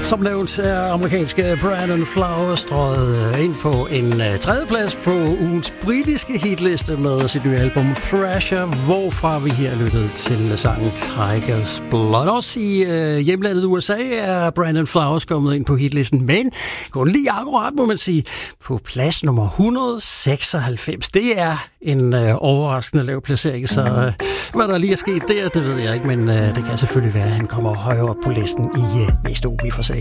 som nævnt er amerikanske Brandon Flowers strøget ind på en tredjeplads på ugens britiske hitliste med sit nye album Thrasher, hvorfra vi her lyttede til sangen Tiger's Blood. Også i hjemlandet USA er Brandon Flowers kommet ind på hitlisten, men kun lige akkurat, må man sige, på plads nummer 196. Det er en overraskende lav placering, så hvad der lige er sket der, det ved jeg ikke, men det kan selvfølgelig være, at han kommer højere op på listen i næste uge, vi får se.